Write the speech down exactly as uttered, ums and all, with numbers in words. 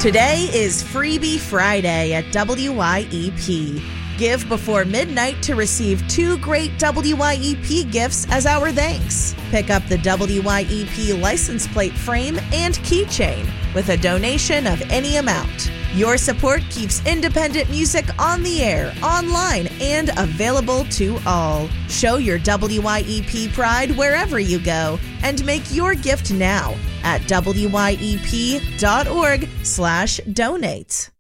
Today is Freebie Friday at W Y E P. Give before midnight to receive two great W Y E P gifts as our thanks. Pick up the W Y E P license plate frame and keychain with a donation of any amount. Your support keeps independent music on the air, online, and available to all. Show your W Y E P pride wherever you go and make your gift now at W Y E P dot org slash donate.